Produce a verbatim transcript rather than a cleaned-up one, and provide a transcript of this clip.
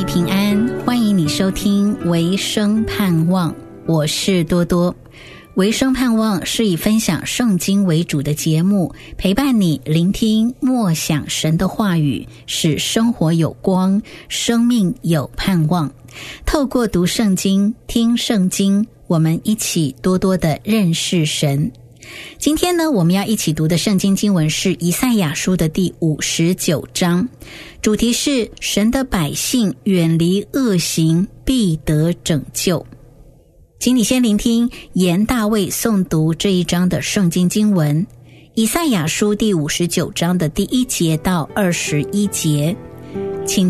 平安，欢迎你收听维生盼望，我是多多。维生盼望是以分享圣经为主的节目，陪伴你聆听默想神的话语，使生活有光，生命有盼望。透过读圣经、听圣经，我们一起多多的认识神。今天呢，我们要一起读的圣经经文是以赛亚书的第五十九章，主题是神的百姓远离恶行，必得拯救。请你先聆听严大卫诵读这一章的圣经经文，以赛亚书第五十九章的第一节到二十一节。